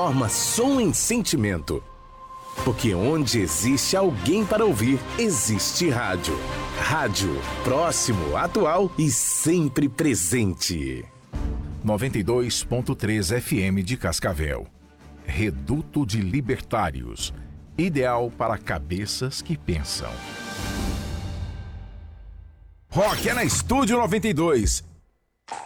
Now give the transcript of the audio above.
transforma som em sentimento. Porque onde existe alguém para ouvir, existe rádio. Rádio, próximo, atual e sempre presente. 92.3 FM de Cascavel. Reduto de Libertários. Ideal para cabeças que pensam. Rock é na Estúdio 92.